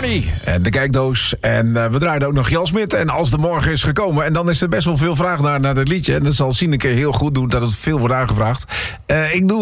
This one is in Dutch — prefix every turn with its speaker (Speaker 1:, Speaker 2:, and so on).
Speaker 1: Ronnie en de kijkdoos. En we draaiden ook nog Jan Smit. En Als de Morgen is gekomen. En dan is er best wel veel vraag naar dat liedje. En dat zal Sineke heel goed doen dat het veel wordt aangevraagd. Ik doe